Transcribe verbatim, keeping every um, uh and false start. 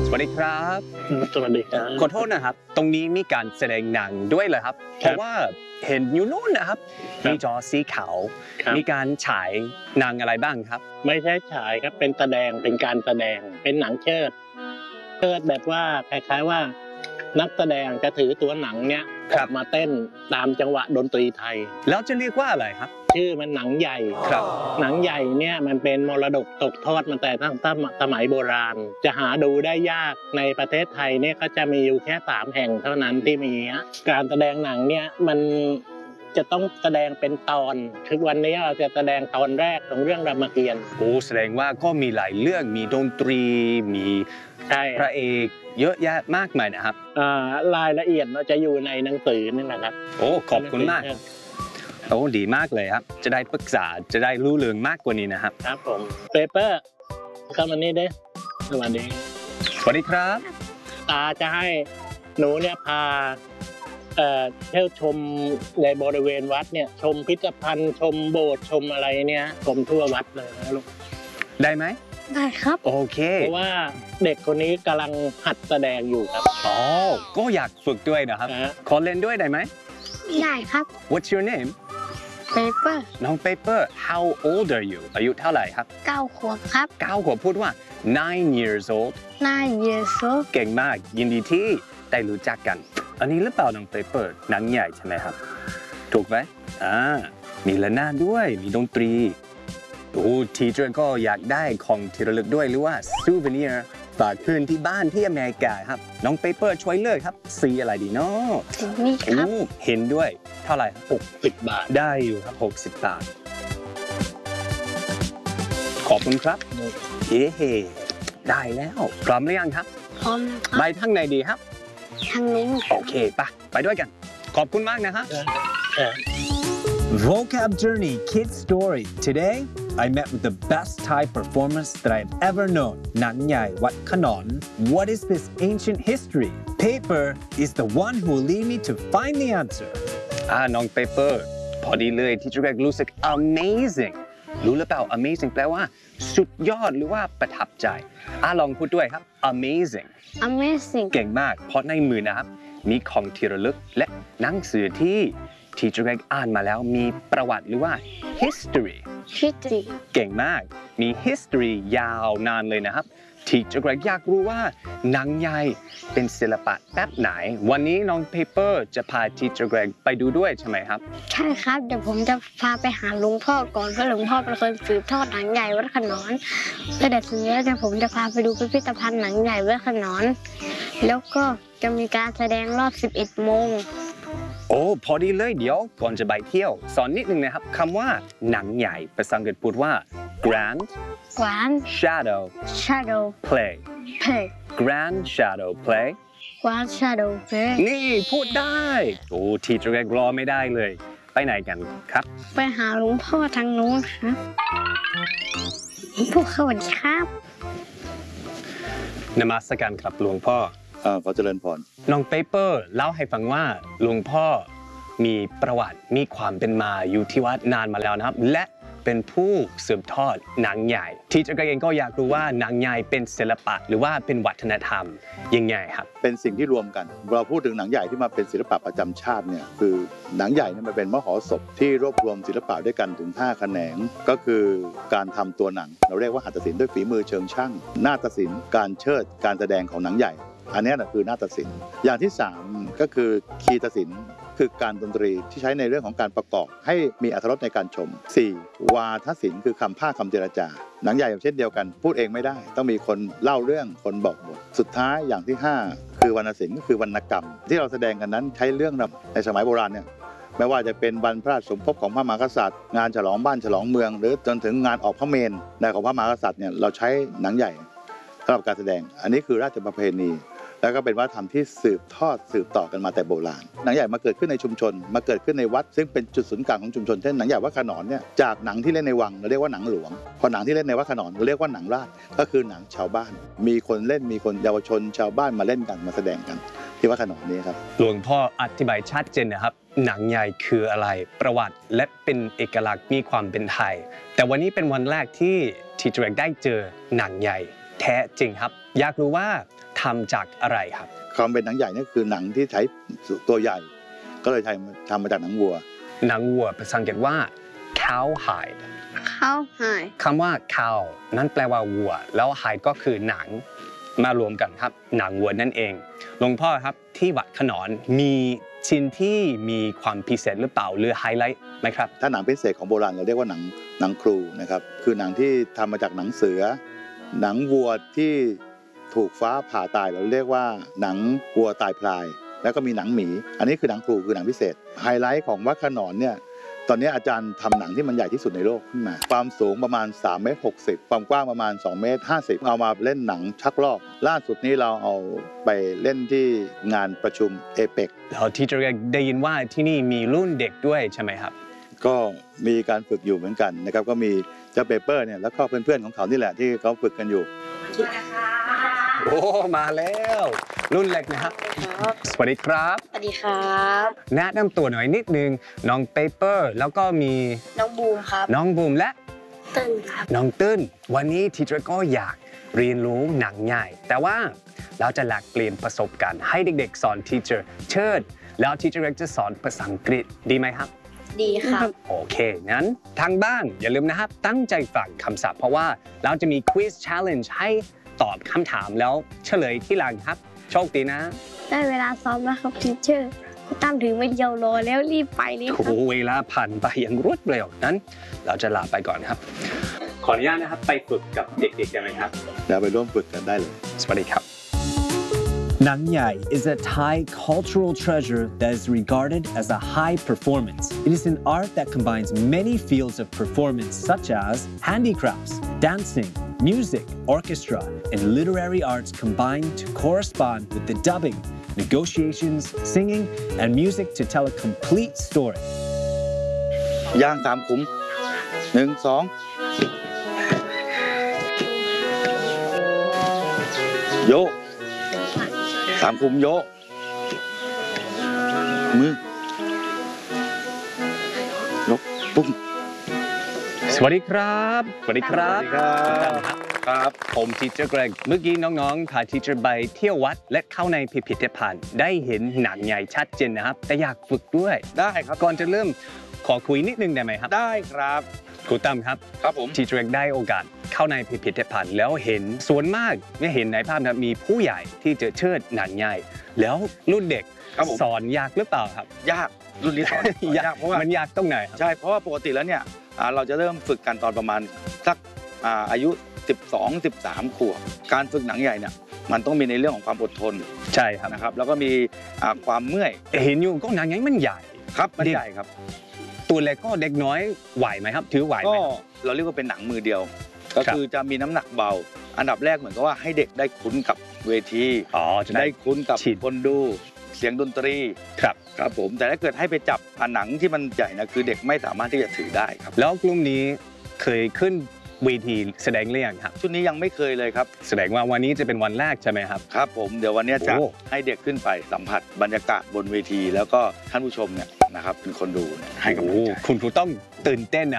สวัสดีครับสวัสดีครับขอโทษนะครับตรงนี้มีการแสดงหนังด้วยเหรอครับเพราะว่าเห็นอยู่นู่นนะครับมีจอสีขาวมีการฉายหนังอะไรบ้างครับไม่ใช่ฉายครับเป็นแสดงเป็นการแสดงเป็นหนังเชิดเชิดแบบว่าคล้ายๆว่านักแสดงจะถือตัวหนังเนี้ยมาเต้นตามจังหวะดนตรีไทยแล้วจะเรียกว่าอะไรครับชื่อมันหนังใหญ่ครับหนังใหญ่เนี่ยมันเป็นมรดกตกทอดมาแต่ตั้งแต่สมัยโบราณจะหาดูได้ยากในประเทศไทยเนี่ยก็จะมีอยู่แค่สามแห่งเท่านั้นที่มีการแสดงหนังเนี่ยมันจะต้องแสดงเป็นตอนทุกวันนี้เราจะแสดงตอนแรกของเรื่องรามเกียรติ์โอ้แสดงว่าก็มีหลายเรื่องมีดนตรีมีพระเอกเยอะแยะมากมายนะครับรายละเอียดเราจะอยู่ในหนังสือนี่แหละครับโอ้ขอบคุณมากโอ้ดีมากเลยครับจะได้ปรึกษาจะได้รู้เรื่องมากกว่านี้นะครับครับผมเปเปอร์เข้ามานี่เด้สวัสดีสวัสดีครับตาจะให้หนูเนี่ยพาเอ่อเที่ยวชมในบริเวณวัดเนี่ยชมพิพิธภัณฑ์ชมโบสถ์ชมอะไรเนี่ยชมทั่ววัดเลยนะลูกได้ไหมได้ครับโอเคเพราะว่าเด็กคนนี้กำลังหัดแสดงอยู่ครับอ๋อก็อยากฝึกด้วยนะครับขอเล่นด้วยได้ไหมได้ครับ What's your name Paper น้อง Paper How old are you อายุเท่าไหร่ครับเก้าขวบครับเก้าขวบพูดว่า nine years old nine years old เก่งมากยินดีที่ได้รู้จักกันอันนี้หรือเปล่าน้อง Paper หนังใหญ่ใช่ไหมครับถูกไหมอ่ามีระนาดด้วยมีดนตรีโอ้ทีเจอร์ก็อยากได้ของที่ระลึกด้วยหรือว่า souvenir ฝากคืนที่บ้านที่อเมริกาครับน้อง Paper ช่วยเลือกครับสีอะไรดีเนาะสีนี้ครับเห็นด้วยเท่าไหร่หกสิบบาทได้อยู่ครับหกสิบบาทขอบคุณครับเย้ได้แล้วพร้อมหรือยังครับพร้อมครับไปทางไหนดีครับทางนี้โอเคไปไปด้วยกันขอบคุณมากนะฮะ Vocab Journey Kids Story Today I met with the best Thai performers that I've ever known หนังใหญ่วัดขนอน What is this ancient history? Paper is the one who will lead me to find the answer อ่าน้อง Paper พอดีเลยที่จะรู้สึก amazing รู้หรือเปล่า amazing แปลว่าสุดยอดหรือว่าประทับใจอ่าลองพูดด้วยครับ amazing amazing เก่งมากเพราะในมือนะครับมีของที่ระลึกและหนังสือที่ทีเจอร์อ่านมาแล้วมีประวัติหรือว่า history history เก่งมากมี history ยาวนานเลยนะครับทีเจอร์อยากรู้ว่าหนังใหญ่เป็นศิลปะแบบไหนวันนี้น้อง Paper จะพาทีเจอร์ไปดูด้วยใช่ไหมครับใช่ครับเดี๋ยวผมจะพาไปหาหลวงพ่อก่อนเพราะหลวงพ่อเป็นคนสืบทอดหนังใหญ่วัดขนอนแล้วเดี๋ยวทีนี้เดี๋ยวผมจะพาไปดูพิพิธภัณฑ์หนังใหญ่วัดขนอนแล้วก็จะมีการแสดงรอบสิบเอ็ดโมงโอ้พอดีเลยเดี๋ยวก่อนจะไปเที่ยวสอนนิดนึงนะครับคำว่าหนังใหญ่ภาษาอังกฤษพูดว่า grand grand shadow shadow play play grand shadow play grand shadow play นี่พูดได้โอ้ทีเจอร์รอไม่ได้เลยไปไหนกันครับไปหาหลวงพ่อทางโน้นครับพวกเขาสวัสดีครับนมัสการครับหลวงพ่ออ่าขอเจริญพรน้องเปเปอร์เล่าให้ฟังว่าหลวงพ่อมีประวัติมีความเป็นมาอยู่ที่วัดนานมาแล้วนะครับและเป็นผู้สืบทอดหนังใหญ่ที่เจ้าเองก็อยากรู้ว่าหนังใหญ่เป็นศิลปะหรือว่าเป็นวัฒนธรรมยังไงครับเป็นสิ่งที่รวมกันเราพูดถึงหนังใหญ่ที่มาเป็นศิลปะประจำชาติเนี่ยคือหนังใหญ่เนี่ยมันเป็นมหรสพที่รวบรวมศิลปะด้วยกันถึงห้าแขนงก็คือการทำตัวหนังเราเรียกว่าหัตถศิลป์ด้วยฝีมือเชิงช่างนาฏศิลป์การเชิดการแสดงของหนังใหญ่อันนี้นะคือนาฏศิลป์อย่างที่สามก็คือคีตศิลป์คือการดนตรีที่ใช้ในเรื่องของการประกอบให้มีอรรถรสในการชมสี่วาทศิลป์คือคำภาคคำเจรจาหนังใหญ่เช่นเดียวกันพูดเองไม่ได้ต้องมีคนเล่าเรื่องคนบอกบทสุดท้ายอย่างที่ห้าคือวรรณศิลป์ก็คือวรรณกรรมที่เราแสดงกันนั้นใช้เรื่องในสมัยโบราณเนี่ยไม่ว่าจะเป็นวันพระราชสมภพของพระมหากษัตริย์งานฉลองบ้านฉลองเมืองหรือจนถึงงานออกพระเมรุในของพระมหากษัตริย์เนี่ยเราใช้หนังใหญ่สำหรับการแสดงอันนี้คือราชประเพณีแล้วก็เป็นวัฒนธรรมที่สืบทอดสืบต่อกันมาแต่โบราณหนังใหญ่มาเกิดขึ้นในชุมชนมาเกิดขึ้นในวัดซึ่งเป็นจุดศูนย์กลางของชุมชนเช่นหนังใหญ่วัดขนอนเนี่ยจากหนังที่เล่นในวังเราเรียกว่าหนังหลวงพอหนังที่เล่นในวัดขนอนเราเรียกว่าหนังราชก็คือหนังชาวบ้านมีคนเล่นมีคนเยาวชนชาวบ้านมาเล่นกันมาแสดงกันที่วัดขนอนนี้ครับหลวงพ่ออธิบายชัดเจนนะครับหนังใหญ่คืออะไรประวัติและเป็นเอกลักษณ์มีความเป็นไทยแต่วันนี้เป็นวันแรกที่ทีเจอร์ได้เจอหนังใหญ่แท้จริงครับ อยากรู้ว่าทำจากอะไรครับความเป็นหนังใหญ่นี่คือหนังที่ใช้ตัวใหญ่ ก็เลยทำทำมาจากหนังวัวหนังวัวภาษาอังกฤษว่า cowhide เข้าหายคำว่า cow นั้นแปลว่าวัว แล้ว hide ก็คือหนังมารวมกันครับหนังวัวนั่นเองหลวงพ่อครับที่วัดขนอนมีชิ้นที่มีความพิเศษหรือเปล่าหรือไฮไลท์ไหมครับถ้าหนังพิเศษของโบราณเราเรียกว่าหนังหนังครูนะครับคือหนังที่ทำมาจากหนังเสือ หนังวัวที่ถูกฟ้าผ่าตายเราเรียกว่าหนังวัวตายพลาย แล้วก็มีหนังหมี อันนี้คือหนังครูคือหนังพิเศษไฮไลท์ของวัดขนอนเนี่ยตอนนี้อาจารย์ทำหนังที่มันใหญ่ที่สุดในโลกขึ้นมาความสูงประมาณสามเมตรหกสิบความกว้างประมาณสองเมตรห้าสิบเอามาเล่นหนังชักลอกล่าสุดนี้เราเอาไปเล่นที่งานประชุมเอเปกแล้วที่จะได้ยินว่าที่นี่มีรุ่นเด็กด้วยใช่ไหมครับก็มีการฝึกอยู่เหมือนกันนะครับก็มีเจ้าเปเปอร์เนี่ยแล้วก็เพื่อนๆของเขานี่แหละที่เขาฝึกกันอยู่โอ้มาแล้วรุ่นเล็กนะครับสวัสดีครับสวัสดีครับแนะนำตัวหน่อยนิดนึงน้องเปเปอร์แล้วก็มีน้องบูมครับน้องบูมและตึ้งครับน้องตื้นวันนี้ทีเชอร์ก็อยากเรียนรู้หนังใหญ่แต่ว่าเราจะแลกเปลี่ยนประสบการณ์ให้เด็กๆสอนทีเชอร์เชิดแล้วทีเชอร์จะสอนภาษาอังกฤษดีไหมครับดีครับโอเค งั้นทางบ้านอย่าลืมนะครับ ตั้งใจฟังคำศัพท์เพราะว่าเราจะมี Quiz Challenge ให้ตอบคำถามแล้วเฉลยที่หลังครับ โชคดีนะได้เวลาซ้อมแล้วครับทีเชอร์คุณตั้มถึงไม่เดียวรอแล้วรีบไปเลยคโอ้รับโหเวลาผ่านไปอย่างรวดเร็วนั้น เราจะลาไปก่อนครับ ขออนุญาตนะครับ ไปฝึกกับเด็กๆได้ไหมครับแล้วไปร่วมฝึกกันได้เลยสวัสดีครับ Nang Yai is a Thai cultural treasure that is regarded as a high performance. It is an art that combines many fields of performance such as handicrafts, dancing, music, orchestra, and literary arts combined to correspond with the dubbing, negotiations, singing, and music to tell a complete story. ย่างสามขุมหนึ่งสองโยกสามขุมโยกมือยกปุ้งสวัสดีครับ สวัสดีครับสวัสดีครับครับ ผมทีเจอร์เกรกเมื่อกี้น้องๆพาทีเจอร์ไปเที่ยววัดและเข้าในพิพิธภัณฑ์ได้เห็นหนังใหญ่ชัดเจนนะครับ แต่อยากฝึกด้วยได้ครับก่อนจะเริ่มขอคุยนิดนึงได้ไหมครับได้ครับครูตั้มครับครับผมทีเจอร์ได้โอกาสเข้าในพิพิธภัณฑ์แล้วเห็นส่วนมากไม่เห็นในภาพนะมีผู้ใหญ่ที่จะเชิดหนังใหญ่ แล้วรุ่นเด็กครับผมสอนยากหรือเปล่าครับยากรุ่นนี้สอนยากเพราะว่ามันยากตรงไหนครับใช่เพราะว่าปกติแล้วเนี่ยอ่าเราจะเริ่มฝึกกันตอนประมาณสักอ่าอายุสิบสอง สิบสามขวบการฝึกหนังใหญ่เนี่ยมันต้องมีในเรื่องของความอดทนใช่ครับนะครับแล้วก็มีอ่าความเมื่อยเห็นอยู่ก็หนังใหญ่มันใหญ่ครับมันใหญ่ครับตัวเล็กก็เด็กน้อยไหวไหมครับ ถือไหวไหก็มครับเราเรียกว่าเป็นหนังมือเดียว ก็ครับคือจะมีน้ำหนักเบา อันดับแรกเหมือนกับว่าให้เด็กได้คุ้นกับเวทีอ๋อจะได้ได้คุ้นกับชินคนดูเสียงดนตรีครับครับผมแต่ถ้าเกิดให้ไปจับอ่าหนังที่มันใหญ่นะคือเด็กไม่สามารถที่จะถือได้ครับแล้วกลุ่มนี้เคยขึ้นเวทีแสดงเรื่องครับชุดนี้ยังไม่เคยเลยครับแสดงว่าวันนี้จะเป็นวันแรกใช่ไหมครับครับผมเดี๋ยววันนี้จะโอ้ให้เด็กขึ้นไปสัมผัสบรรยากาศบนเวที แล้วก็ท่านผู้ชมเนี่ยนะครับเป็นคนดูเนี่ยให้กำลังโอ้ใจคุณครูต้องตื่นเต้นนะ